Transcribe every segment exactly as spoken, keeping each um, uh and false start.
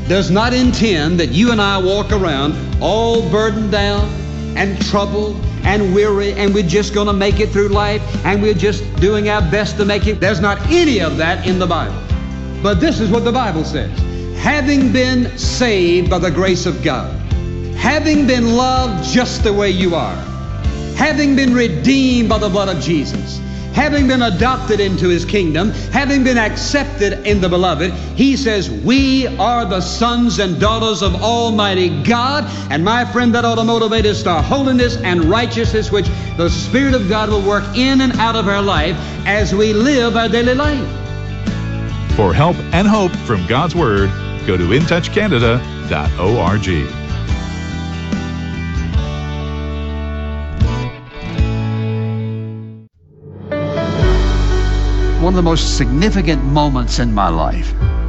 does not intend that you and I walk around all burdened down and troubled and weary, and we're just going to make it through life, and we're just doing our best to make it. There's not any of that in the Bible. But this is what the Bible says. Having been saved by the grace of God, having been loved just the way you are, having been redeemed by the blood of Jesus, having been adopted into His kingdom, having been accepted in the beloved, He says we are the sons and daughters of Almighty God. And my friend, that ought to motivate us to holiness and righteousness, which the Spirit of God will work in and out of our life as we live our daily life. For help and hope from God's Word, go to in touch canada dot org. One of the most significant moments in my life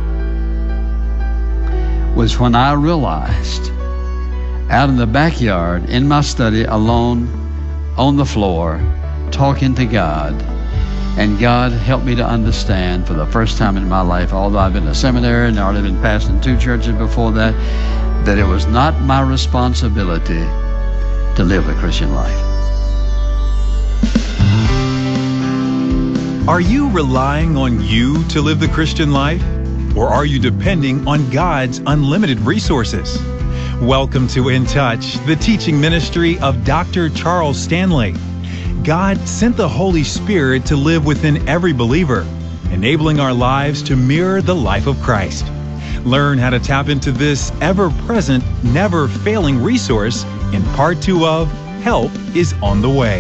was when I realized, out in the backyard, in my study, alone, on the floor, talking to God, and God helped me to understand for the first time in my life, although I've been to seminary and I've already been pastoring two churches before that, that it was not my responsibility to live the Christian life. Are you relying on you to live the Christian life? Or are you depending on God's unlimited resources? Welcome to In Touch, the teaching ministry of Doctor Charles Stanley. God sent the Holy Spirit to live within every believer, enabling our lives to mirror the life of Christ. Learn how to tap into this ever-present, never-failing resource in part two of Help is on the Way.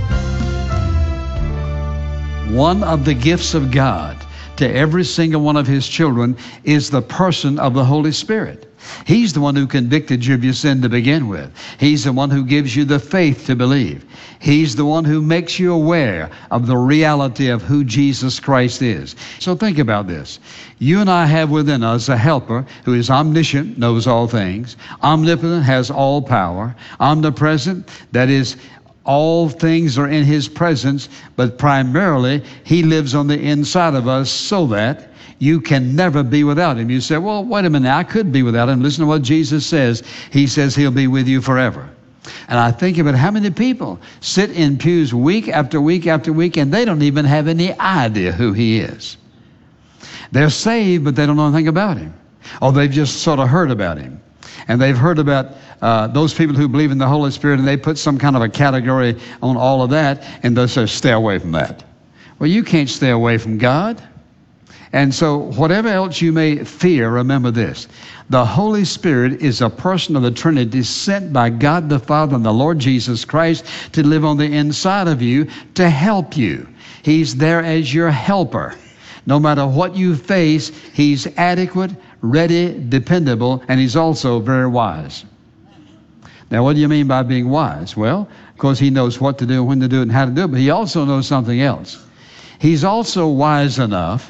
One of the gifts of God to every single one of His children is the person of the Holy Spirit. He's the one who convicted you of your sin to begin with. He's the one who gives you the faith to believe. He's the one who makes you aware of the reality of who Jesus Christ is. So think about this. You and I have within us a helper who is omniscient, knows all things, omnipotent, has all power, omnipresent, that is, all things are in His presence, but primarily He lives on the inside of us so that you can never be without Him. You say, well, wait a minute, I could be without Him. Listen to what Jesus says. He says He'll be with you forever. And I think about how many people sit in pews week after week after week, and they don't even have any idea who He is. They're saved, but they don't know anything about Him. Or they've just sort of heard about Him. And they've heard about uh, those people who believe in the Holy Spirit, and they put some kind of a category on all of that, and they say, stay away from that. Well, you can't stay away from God. And so whatever else you may fear, remember this. The Holy Spirit is a person of the Trinity sent by God the Father and the Lord Jesus Christ to live on the inside of you to help you. He's there as your helper. No matter what you face, He's adequate, ready, dependable, and He's also very wise. Now, what do you mean by being wise? Well, of course, He knows what to do, when to do it, and how to do it, but He also knows something else. He's also wise enough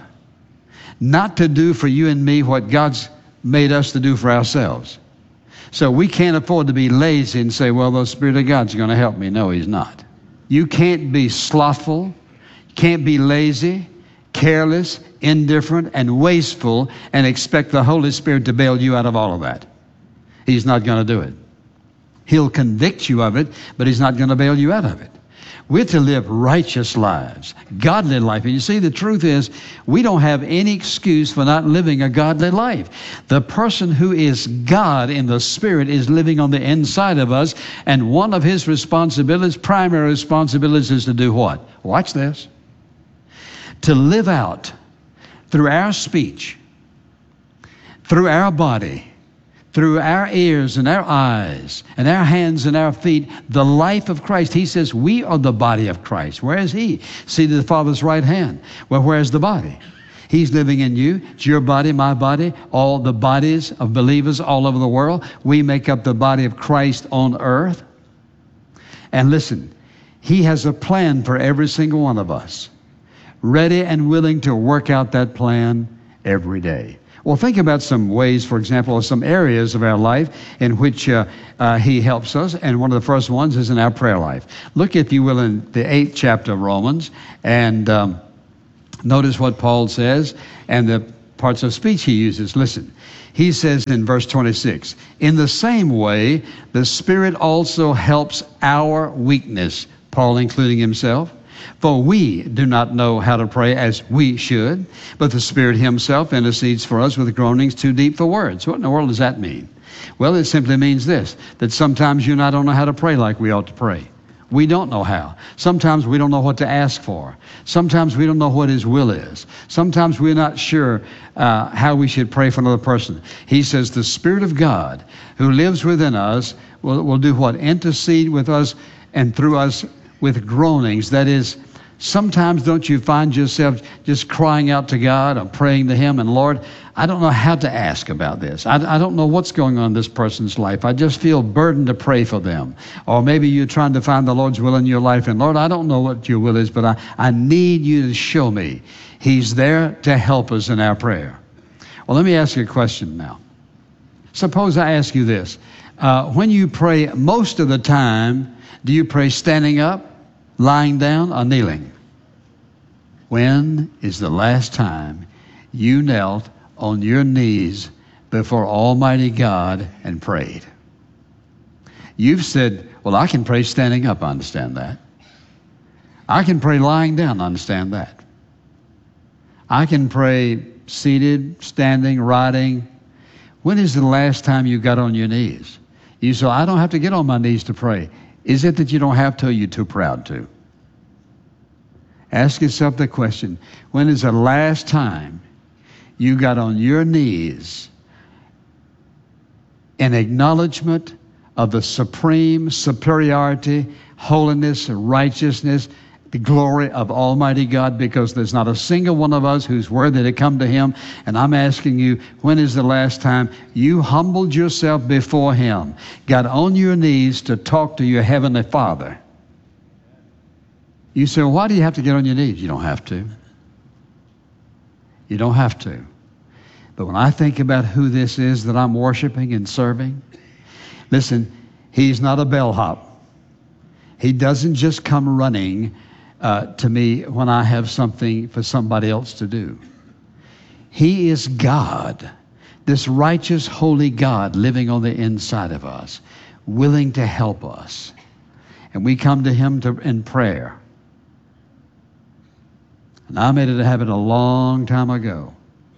not to do for you and me what God's made us to do for ourselves. So we can't afford to be lazy and say, well, the Spirit of God's going to help me. No, He's not. You can't be slothful, can't be lazy, careless, indifferent, and wasteful and expect the Holy Spirit to bail you out of all of that. He's not going to do it. He'll convict you of it, but He's not going to bail you out of it. We're to live righteous lives, godly life. And you see, the truth is, we don't have any excuse for not living a godly life. The person who is God in the Spirit is living on the inside of us, and one of His responsibilities, primary responsibilities, is to do what? Watch this. To live out through our speech, through our body, through our ears and our eyes and our hands and our feet, the life of Christ. He says we are the body of Christ. Where is He? Seated at the Father's right hand. Well, where's the body? He's living in you. It's your body, my body, all the bodies of believers all over the world. We make up the body of Christ on earth. And listen, He has a plan for every single one of us, ready and willing to work out that plan every day. Well, think about some ways, for example, or some areas of our life in which uh, uh, He helps us. And one of the first ones is in our prayer life. Look, if you will, in the eighth chapter of Romans, and um, notice what Paul says. And the parts of speech he uses. Listen, he says in verse twenty-six, in the same way, the Spirit also helps our weakness, Paul including himself. For we do not know how to pray as we should, but the Spirit himself intercedes for us with groanings too deep for words. What in the world does that mean? Well, it simply means this, that sometimes you and I don't know how to pray like we ought to pray. We don't know how. Sometimes we don't know what to ask for. Sometimes we don't know what His will is. Sometimes we're not sure uh, how we should pray for another person. He says the Spirit of God who lives within us will, will do what? Intercede with us and through us with groanings. That is, sometimes don't you find yourself just crying out to God or praying to Him, and Lord, I don't know how to ask about this. I, I don't know what's going on in this person's life. I just feel burdened to pray for them. Or maybe you're trying to find the Lord's will in your life, and Lord, I don't know what your will is, but I, I need you to show me. He's there to help us in our prayer. Well, let me ask you a question now. Suppose I ask you this. Uh, when you pray, most of the time, do you pray standing up, lying down, or kneeling? When is the last time you knelt on your knees before Almighty God and prayed? You've said, well, I can pray standing up, I understand that. I can pray lying down, I understand that. I can pray seated, standing, riding. When is the last time you got on your knees? You say, I don't have to get on my knees to pray. Is it that you don't have to, or you're too proud to? Ask yourself the question, when is the last time you got on your knees in acknowledgement of the supreme superiority, holiness, righteousness, the glory of Almighty God? Because there's not a single one of us who's worthy to come to Him. And I'm asking you, when is the last time you humbled yourself before Him, got on your knees to talk to your Heavenly Father? You say, well, why do you have to get on your knees? You don't have to. You don't have to. But when I think about who this is that I'm worshiping and serving, listen, He's not a bellhop. He doesn't just come running uh, to me when I have something for somebody else to do. He is God, this righteous, holy God living on the inside of us, willing to help us. And we come to Him to, in prayer. And I made it a habit a long time ago,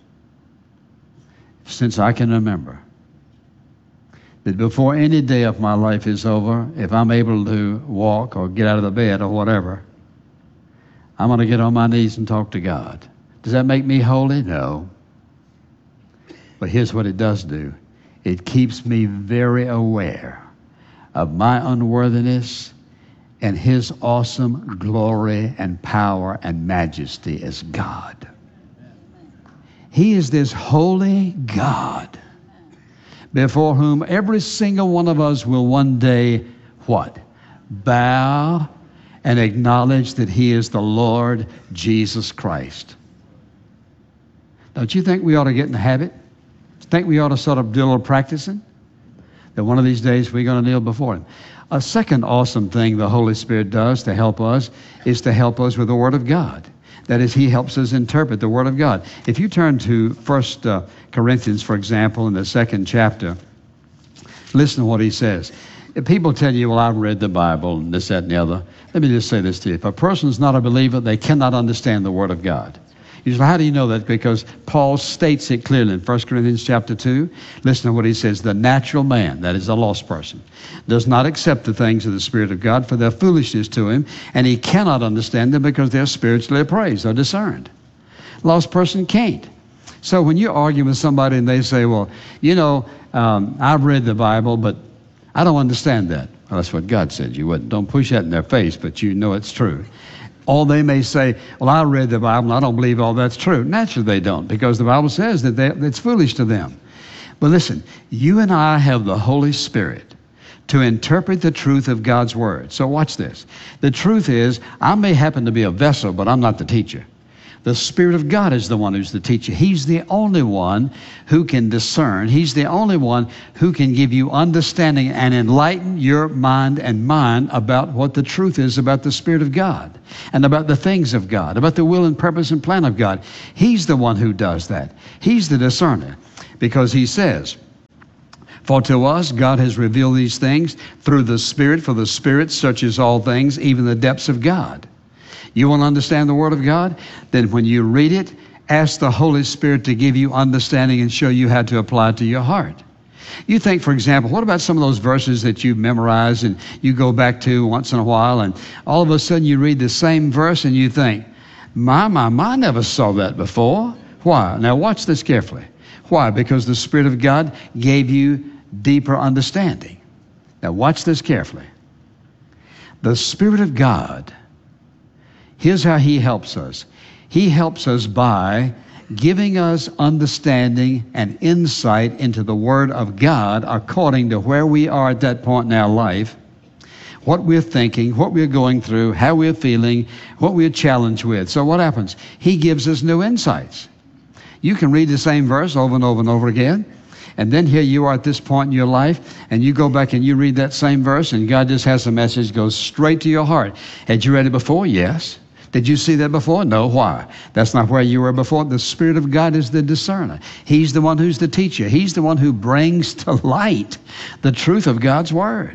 since I can remember, that before any day of my life is over, if I'm able to walk or get out of the bed or whatever, I'm going to get on my knees and talk to God. Does that make me holy? No. But here's what it does do. It keeps me very aware of my unworthiness and His awesome glory and power and majesty as God. He is this holy God before whom every single one of us will one day, what? Bow and acknowledge that He is the Lord Jesus Christ. Don't you think we ought to get in the habit? Think we ought to sort of do a little practicing? That one of these days we're going to kneel before Him. A second awesome thing the Holy Spirit does to help us is to help us with the Word of God. That is, He helps us interpret the Word of God. If you turn to First uh, Corinthians, for example, in the second chapter, listen to what he says. If people tell you, well, I've read the Bible and this, that, and the other, let me just say this to you. If a person's not a believer, they cannot understand the Word of God. You say, how do you know that? Because Paul states it clearly in First Corinthians chapter two. Listen to what he says. The natural man, that is a lost person, does not accept the things of the Spirit of God, for they're foolishness to him, and he cannot understand them because they're spiritually appraised or discerned. Lost person can't. So when you argue with somebody and they say, well, you know, um, I've read the Bible, but I don't understand that. Well, that's what God said you wouldn't. Don't push that in their face, but you know it's true. Or they may say, well, I read the Bible, and I don't believe all that's true. Naturally, they don't, because the Bible says that they, it's foolish to them. But listen, you and I have the Holy Spirit to interpret the truth of God's Word. So watch this. The truth is, I may happen to be a vessel, but I'm not the teacher. The Spirit of God is the one who's the teacher. He's the only one who can discern. He's the only one who can give you understanding and enlighten your mind and mind about what the truth is about the Spirit of God and about the things of God, about the will and purpose and plan of God. He's the one who does that. He's the discerner, because he says, for to us God has revealed these things through the Spirit, for the Spirit searches all things, even the depths of God. You want to understand the Word of God? Then when you read it, ask the Holy Spirit to give you understanding and show you how to apply it to your heart. You think, for example, what about some of those verses that you've memorized and you go back to once in a while, and all of a sudden you read the same verse and you think, my, my, my, I never saw that before. Why? Now watch this carefully. Why? Because the Spirit of God gave you deeper understanding. Now watch this carefully. The Spirit of God, here's how He helps us. He helps us by giving us understanding and insight into the Word of God according to where we are at that point in our life, what we're thinking, what we're going through, how we're feeling, what we're challenged with. So what happens? He gives us new insights. You can read the same verse over and over and over again, and then here you are at this point in your life, and you go back and you read that same verse, and God just has a message, goes straight to your heart. Had you read it before? Yes. Did you see that before? No. Why? That's not where you were before. The Spirit of God is the discerner. He's the one who's the teacher. He's the one who brings to light the truth of God's Word.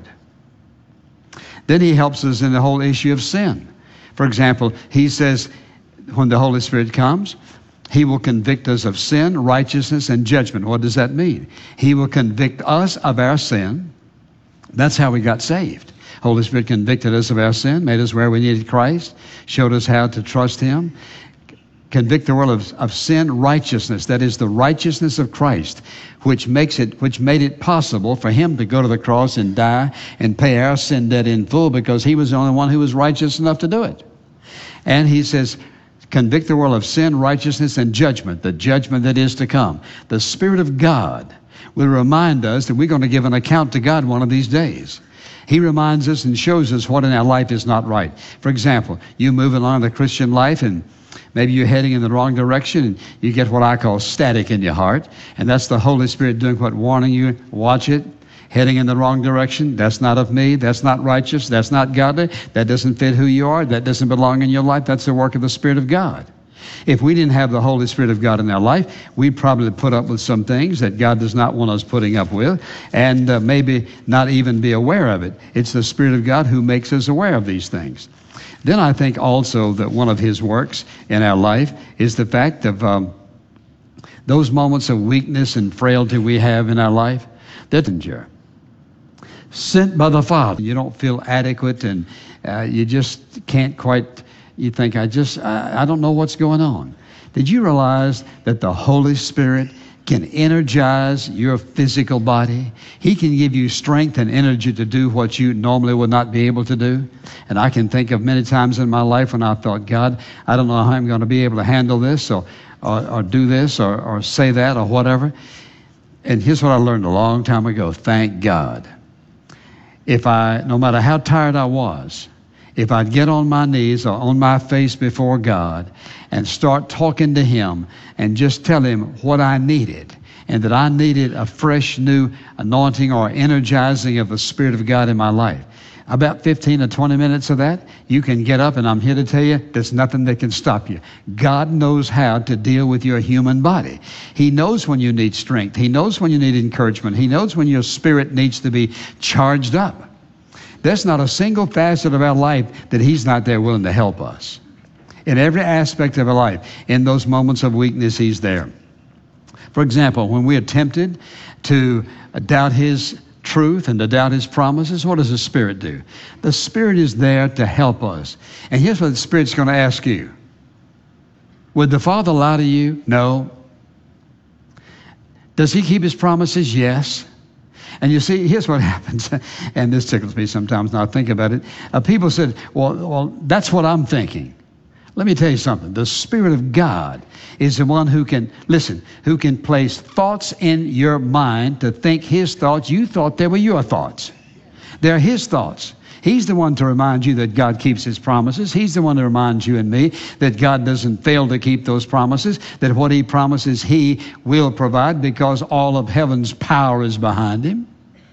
Then He helps us in the whole issue of sin. For example, He says when the Holy Spirit comes, He will convict us of sin, righteousness, and judgment. What does that mean? He will convict us of our sin. That's how we got saved. Holy Spirit convicted us of our sin, made us where we needed Christ, showed us how to trust Him. Convict the world of, of sin, righteousness. That is the righteousness of Christ, which makes it, which made it possible for Him to go to the cross and die and pay our sin debt in full, because He was the only one who was righteous enough to do it. And He says, convict the world of sin, righteousness, and judgment, the judgment that is to come. The Spirit of God will remind us that we're going to give an account to God one of these days. He reminds us and shows us what in our life is not right. For example, you move along the Christian life and maybe you're heading in the wrong direction and you get what I call static in your heart. And that's the Holy Spirit doing what? Warning you, watch it, heading in the wrong direction. That's not of me. That's not righteous. That's not godly. That doesn't fit who you are. That doesn't belong in your life. That's the work of the Spirit of God. If we didn't have the Holy Spirit of God in our life, we'd probably put up with some things that God does not want us putting up with, and uh, maybe not even be aware of it. It's the Spirit of God who makes us aware of these things. Then I think also that one of His works in our life is the fact of um, those moments of weakness and frailty we have in our life. Didn't you? Sent by the Father. You don't feel adequate, and uh, you just can't quite... You think, I just, I, I don't know what's going on. Did you realize that the Holy Spirit can energize your physical body? He can give you strength and energy to do what you normally would not be able to do. And I can think of many times in my life when I thought, God, I don't know how I'm going to be able to handle this or, or, or do this or, or say that or whatever. And here's what I learned a long time ago. Thank God. If I, no matter how tired I was, if I'd get on my knees or on my face before God and start talking to Him and just tell Him what I needed, and that I needed a fresh new anointing or energizing of the Spirit of God in my life, about fifteen or twenty minutes of that, you can get up, and I'm here to tell you, there's nothing that can stop you. God knows how to deal with your human body. He knows when you need strength. He knows when you need encouragement. He knows when your spirit needs to be charged up. There's not a single facet of our life that He's not there willing to help us. In every aspect of our life, in those moments of weakness, He's there. For example, when we are tempted to doubt His truth and to doubt His promises, what does the Spirit do? The Spirit is there to help us. And here's what the Spirit's going to ask you. Would the Father lie to you? No. Does He keep His promises? Yes. And you see, here's what happens, and this tickles me sometimes when I think about it. Uh, people said, well, well, that's what I'm thinking. Let me tell you something. The Spirit of God is the one who can, listen, who can place thoughts in your mind to think His thoughts. You thought they were your thoughts. They're His thoughts. He's the one to remind you that God keeps His promises. He's the one to remind you and me that God doesn't fail to keep those promises, that what He promises He will provide because all of heaven's power is behind Him.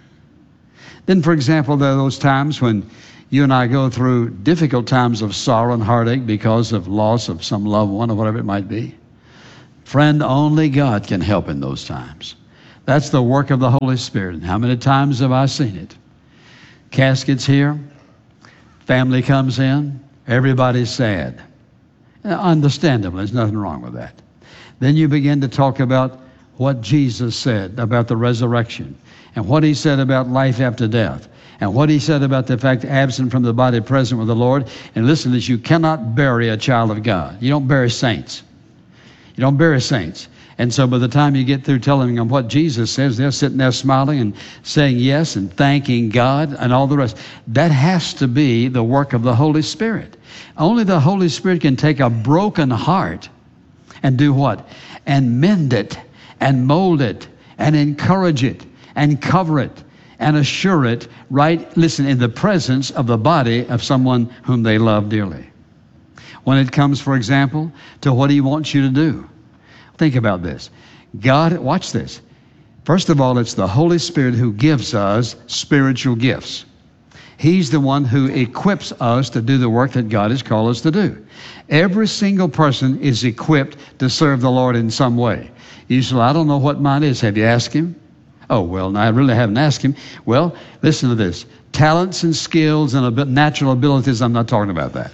Then, for example, there are those times when you and I go through difficult times of sorrow and heartache because of loss of some loved one or whatever it might be. Friend, only God can help in those times. That's the work of the Holy Spirit. And how many times have I seen it? Casket's here, family comes in, everybody's sad. Understandable, there's nothing wrong with that. Then you begin to talk about what Jesus said about the resurrection, and what He said about life after death, and what He said about the fact absent from the body, present with the Lord. And listen to this, you cannot bury a child of God. You don't bury saints. You don't bury saints. And so by the time you get through telling them what Jesus says, they're sitting there smiling and saying yes and thanking God and all the rest. That has to be the work of the Holy Spirit. Only the Holy Spirit can take a broken heart and do what? And mend it and mold it and encourage it and cover it and assure it, right, listen, in the presence of the body of someone whom they love dearly. When it comes, for example, to what He wants you to do. Think about this. God, watch this. First of all, it's the Holy Spirit who gives us spiritual gifts. He's the one who equips us to do the work that God has called us to do. Every single person is equipped to serve the Lord in some way. You say, well, I don't know what mine is. Have you asked Him? Oh, well, no, I really haven't asked Him. Well, listen to this. Talents and skills and ab- natural abilities, I'm not talking about that.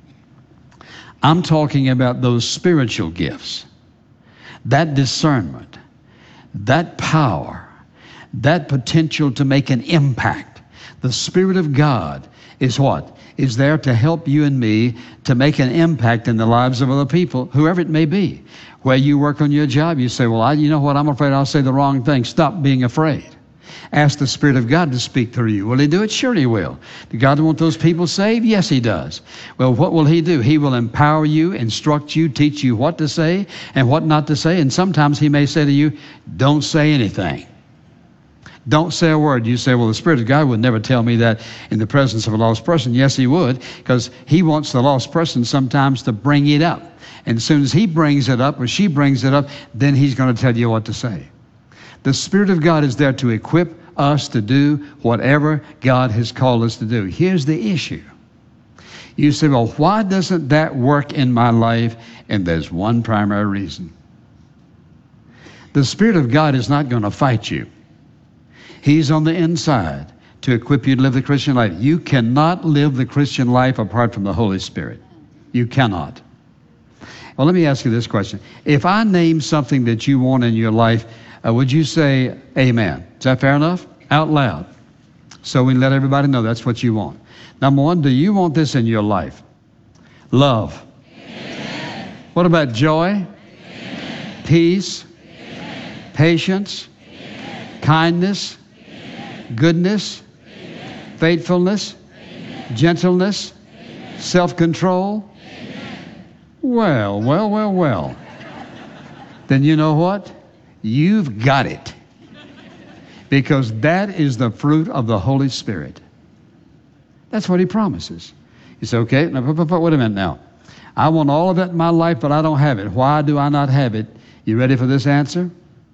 I'm talking about those spiritual gifts. That discernment, that power, that potential to make an impact. The Spirit of God is what? Is there to help you and me to make an impact in the lives of other people, whoever it may be. Where you work on your job, you say, well, I, you know what, I'm afraid I'll say the wrong thing. Stop being afraid. Ask the Spirit of God to speak through you. Will He do it? Sure He will. Does God want those people saved? Yes, He does. Well, what will He do? He will empower you, instruct you, teach you what to say and what not to say. And sometimes He may say to you, don't say anything. Don't say a word. You say, well, the Spirit of God would never tell me that in the presence of a lost person. Yes, He would, because He wants the lost person sometimes to bring it up. And as soon as he brings it up or she brings it up, then He's going to tell you what to say. The Spirit of God is there to equip us to do whatever God has called us to do. Here's the issue. You say, well, why doesn't that work in my life? And there's one primary reason. The Spirit of God is not going to fight you. He's on the inside to equip you to live the Christian life. You cannot live the Christian life apart from the Holy Spirit. You cannot. Well, let me ask you this question. If I name something that you want in your life, Uh, would you say amen? Is that fair enough? Out loud. So we let everybody know that's what you want. Number one, do you want this in your life? Love. Amen. What about joy? Amen. Peace? Amen. Patience? Amen. Kindness? Amen. Goodness? Amen. Faithfulness? Amen. Gentleness? Amen. Self-control? Amen. Well, well, well, well. Then you know what? You've got it. Because that is the fruit of the Holy Spirit. That's what He promises. You say, okay, now, wait a minute now. I want all of that in my life, but I don't have it. Why do I not have it? You ready for this answer?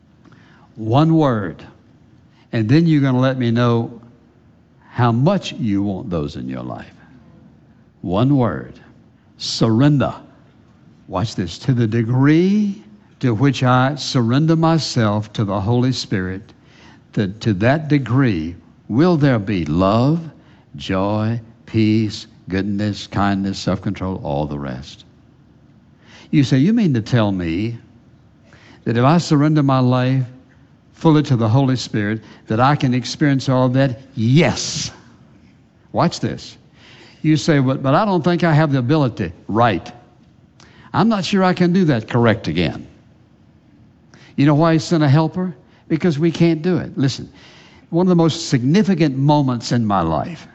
One word. And then you're going to let me know how much you want those in your life. One word. Surrender. Watch this. To the degree to which I surrender myself to the Holy Spirit, that to that degree will there be love, joy, peace, goodness, kindness, self-control, all the rest. You say, you mean to tell me that if I surrender my life fully to the Holy Spirit, that I can experience all of that? Yes. Watch this. You say, but, but I don't think I have the ability. Right. I'm not sure I can do that. Correct again. You know why He sent a helper? Because we can't do it. Listen, one of the most significant moments in my life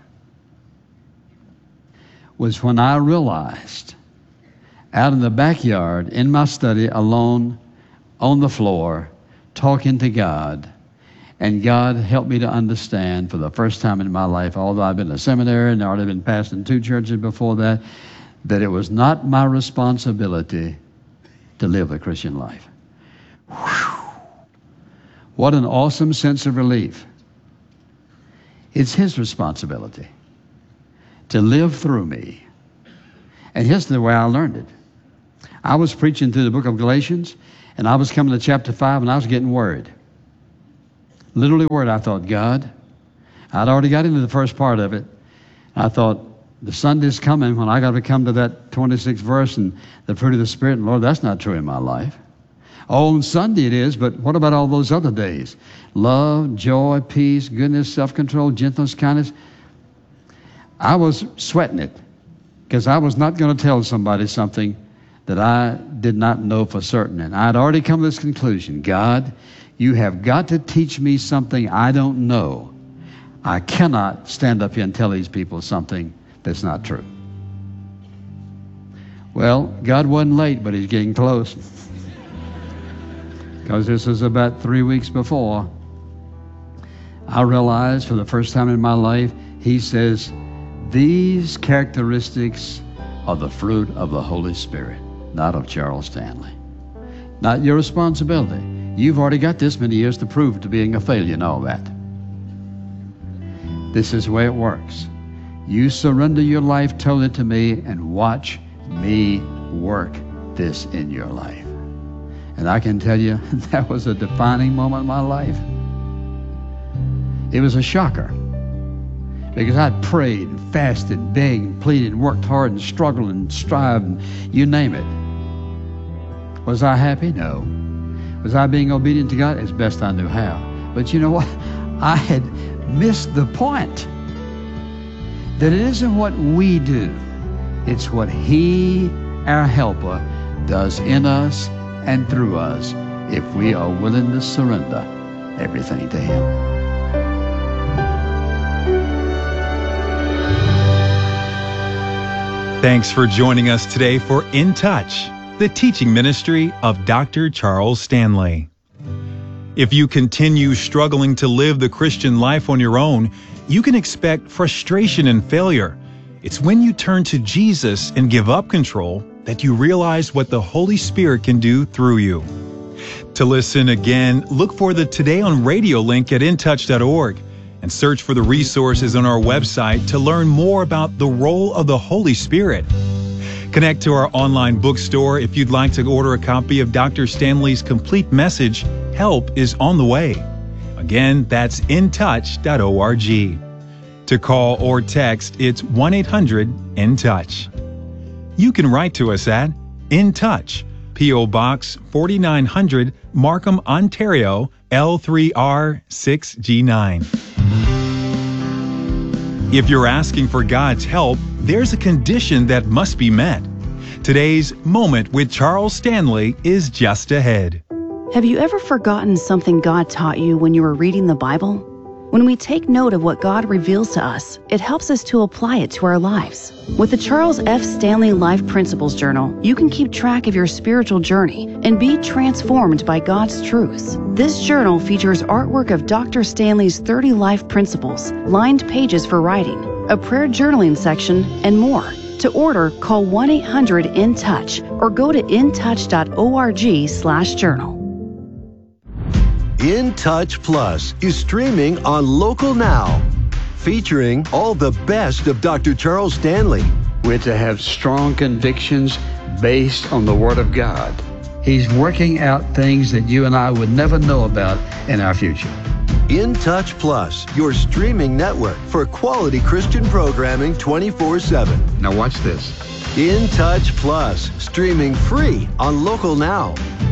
was when I realized out in the backyard, in my study, alone, on the floor, talking to God, And God helped me to understand for the first time in my life, although I've been in a seminary and I'd already been pastoring two churches before that, that it was not my responsibility to live the Christian life. Whew. What an awesome sense of relief. It's His responsibility to live through me. And here's the way I learned it. I was preaching through the book of Galatians, and I was coming to chapter five, and I was getting worried. Literally worried. I thought, God, I'd already got into the first part of it. I thought, the Sunday's coming when I got to come to that twenty-sixth verse and the fruit of the Spirit. And Lord, that's not true in my life. Oh, on Sunday it is, but what about all those other days? Love, joy, peace, goodness, self-control, gentleness, kindness. I was sweating it because I was not going to tell somebody something that I did not know for certain. And I'd already come to this conclusion. God, you have got to teach me something I don't know. I cannot stand up here and tell these people something that's not true. Well, God wasn't late, but He's getting close. Because this was about three weeks before, I realized for the first time in my life, He says, these characteristics are the fruit of the Holy Spirit, not of Charles Stanley. Not your responsibility. You've already got this many years to prove to being a failure and all that. This is the way it works. You surrender your life totally to me and watch me work this in your life. And I can tell you, that was a defining moment in my life. It was a shocker. Because I'd prayed and fasted, begged and pleaded, and worked hard and struggled and strived, and you name it. Was I happy? No. Was I being obedient to God? As best I knew how. But you know what? I had missed the point. That it isn't what we do. It's what He, our helper, does in us and through us if we are willing to surrender everything to Him. Thanks for joining us today for In Touch, the teaching ministry of Doctor Charles Stanley. If you continue struggling to live the Christian life on your own, you can expect frustration and failure. It's when you turn to Jesus and give up control that you realize what the Holy Spirit can do through you. To listen again, look for the Today on Radio link at in touch dot org and search for the resources on our website to learn more about the role of the Holy Spirit. Connect to our online bookstore if you'd like to order a copy of Doctor Stanley's complete message, Help is on the Way. Again, that's in touch dot org. To call or text, it's one eight hundred in touch. You can write to us at In Touch, P O Box forty-nine hundred, Markham, Ontario, L three R six G nine. If you're asking for God's help, there's a condition that must be met. Today's Moment with Charles Stanley is just ahead. Have you ever forgotten something God taught you when you were reading the Bible? When we take note of what God reveals to us, it helps us to apply it to our lives. With the Charles F. Stanley Life Principles Journal, you can keep track of your spiritual journey and be transformed by God's truths. This journal features artwork of Doctor Stanley's thirty life principles, lined pages for writing, a prayer journaling section, and more. To order, call one eight hundred in touch or go to in touch dot org slash journal. In Touch Plus is streaming on Local Now, featuring all the best of Doctor Charles Stanley. We're to have strong convictions based on the Word of God. He's working out things that you and I would never know about in our future. In Touch Plus, your streaming network for quality Christian programming twenty-four seven. Now watch this. In Touch Plus, streaming free on Local Now.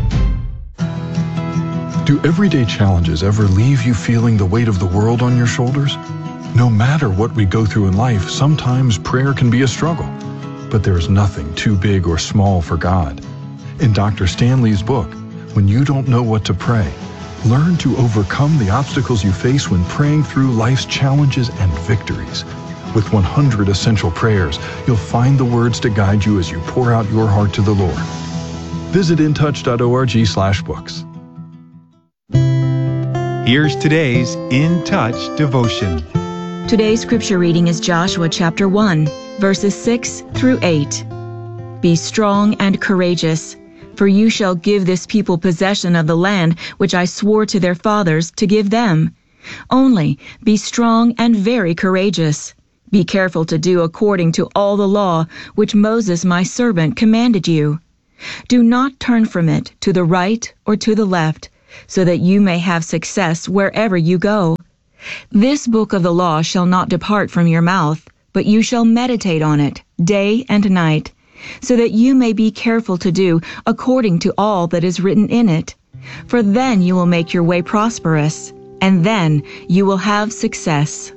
Do everyday challenges ever leave you feeling the weight of the world on your shoulders? No matter what we go through in life, sometimes prayer can be a struggle. But there's nothing too big or small for God. In Doctor Stanley's book, When You Don't Know What to Pray, learn to overcome the obstacles you face when praying through life's challenges and victories. With one hundred essential prayers, you'll find the words to guide you as you pour out your heart to the Lord. Visit in touch dot org slash books. Here's today's In Touch devotion. Today's scripture reading is Joshua chapter one, verses six through eight. Be strong and courageous, for you shall give this people possession of the land which I swore to their fathers to give them. Only be strong and very courageous. Be careful to do according to all the law which Moses my servant commanded you. Do not turn from it to the right or to the left, so that you may have success wherever you go. This book of the law shall not depart from your mouth, but you shall meditate on it day and night, so that you may be careful to do according to all that is written in it. For then you will make your way prosperous, and then you will have success.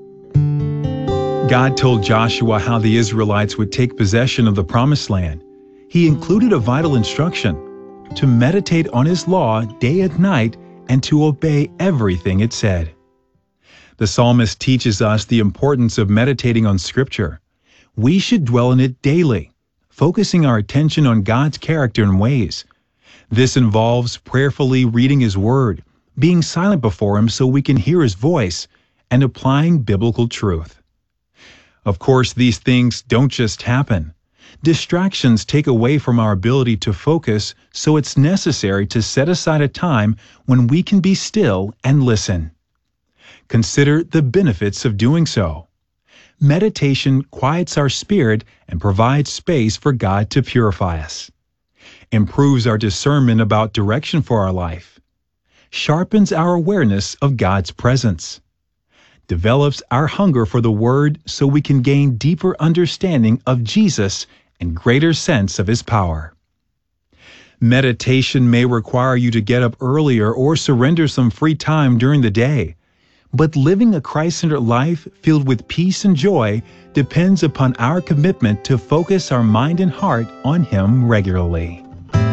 God told Joshua how the Israelites would take possession of the Promised Land. He included a vital instruction: to meditate on His law day and night and to obey everything it said. The psalmist teaches us the importance of meditating on Scripture. We should dwell in it daily, focusing our attention on God's character and ways. This involves prayerfully reading His Word, being silent before Him so we can hear His voice, and applying biblical truth. Of course, these things don't just happen. Distractions take away from our ability to focus, so it's necessary to set aside a time when we can be still and listen. Consider the benefits of doing so. Meditation quiets our spirit and provides space for God to purify us. Improves our discernment about direction for our life. Sharpens our awareness of God's presence. Develops our hunger for the Word so we can gain deeper understanding of Jesus and greater sense of His power. Meditation may require you to get up earlier or surrender some free time during the day, but living a Christ-centered life filled with peace and joy depends upon our commitment to focus our mind and heart on Him regularly.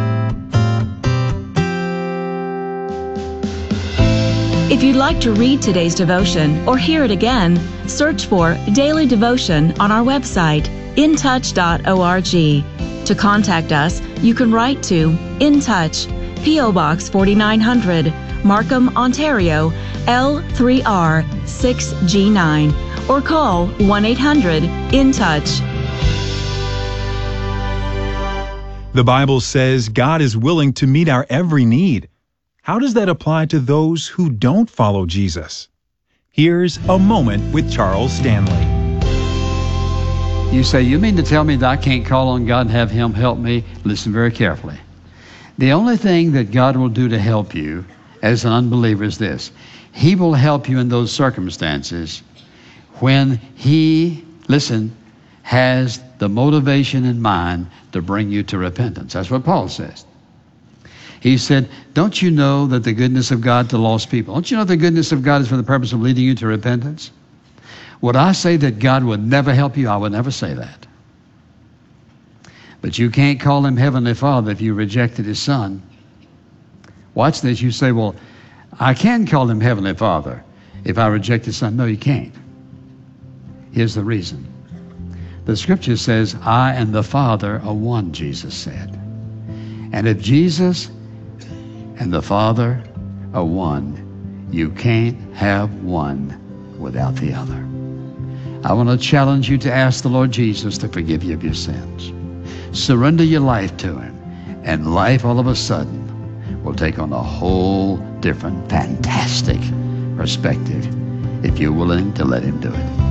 If you'd like to read today's devotion or hear it again, search for Daily Devotion on our website, in touch dot org. To contact us, you can write to In Touch, P O Box forty-nine hundred, Markham, Ontario, L three R six G nine, or call one eight hundred in touch. The Bible says God is willing to meet our every need. How does that apply to those who don't follow Jesus? Here's a moment with Charles Stanley. You say, you mean to tell me that I can't call on God and have Him help me? Listen very carefully. The only thing that God will do to help you as an unbeliever is this: He will help you in those circumstances when He, listen, has the motivation in mind to bring you to repentance. That's what Paul says. He said, don't you know that the goodness of God to lost people, don't you know the goodness of God is for the purpose of leading you to repentance? Would I say that God would never help you? I would never say that. But you can't call Him Heavenly Father if you rejected His Son. Watch this. You say, well, I can call Him Heavenly Father if I reject His Son. No, you can't. Here's the reason. The Scripture says, I and the Father are one, Jesus said. And if Jesus and the Father are one, you can't have one without the other. I want to challenge you to ask the Lord Jesus to forgive you of your sins. Surrender your life to Him, and life all of a sudden will take on a whole different, fantastic perspective if you're willing to let Him do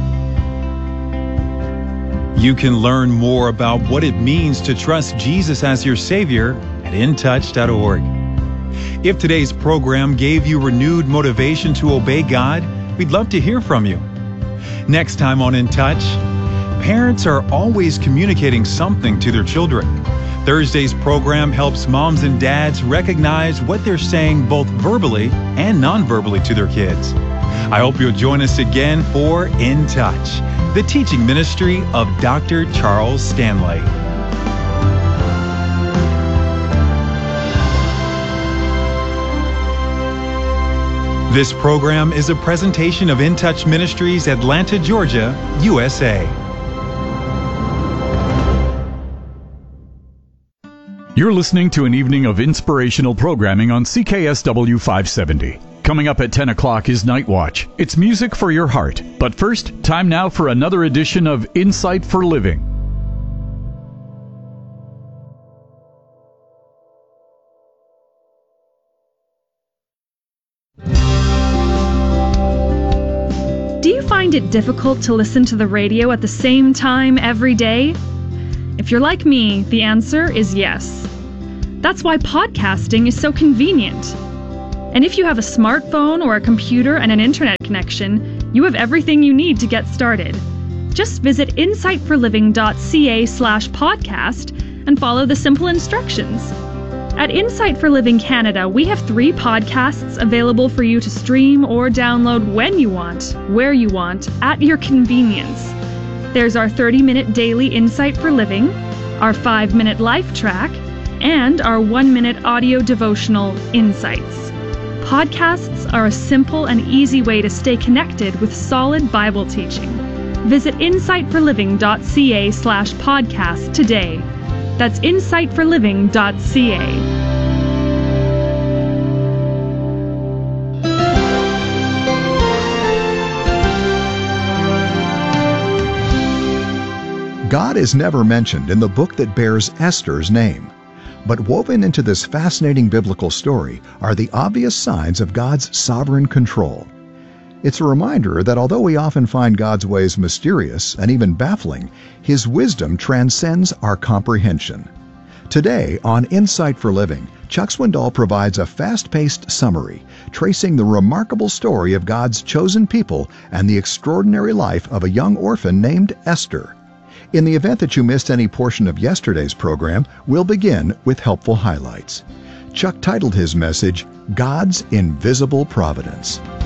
it. You can learn more about what it means to trust Jesus as your Savior at in touch dot org. If today's program gave you renewed motivation to obey God, we'd love to hear from you. Next time on In Touch, parents are always communicating something to their children. Thursday's program helps moms and dads recognize what they're saying both verbally and non-verbally to their kids. I hope you'll join us again for In Touch, the teaching ministry of Doctor Charles Stanley. This program is a presentation of In Touch Ministries, Atlanta, Georgia, U S A. You're listening to an evening of inspirational programming on C K S W five seventy. Coming up at ten o'clock is Night Watch. It's music for your heart. But first, time now for another edition of Insight for Living. Do you find it difficult to listen to the radio at the same time every day? If you're like me, the answer is yes. That's why podcasting is so convenient. And if you have a smartphone or a computer and an internet connection, you have everything you need to get started. Just visit insight for living dot c a slash podcast and follow the simple instructions. At Insight for Living Canada, we have three podcasts available for you to stream or download when you want, where you want, at your convenience. There's our thirty-minute daily Insight for Living, our five-minute life track, and our one-minute audio devotional Insights. Podcasts are a simple and easy way to stay connected with solid Bible teaching. Visit insight for living dot c a slash podcast today. That's insight for living dot c a. God is never mentioned in the book that bears Esther's name. But woven into this fascinating biblical story are the obvious signs of God's sovereign control. It's a reminder that although we often find God's ways mysterious and even baffling, His wisdom transcends our comprehension. Today on Insight for Living, Chuck Swindoll provides a fast-paced summary tracing the remarkable story of God's chosen people and the extraordinary life of a young orphan named Esther. In the event that you missed any portion of yesterday's program, we'll begin with helpful highlights. Chuck titled his message, God's Invisible Providence.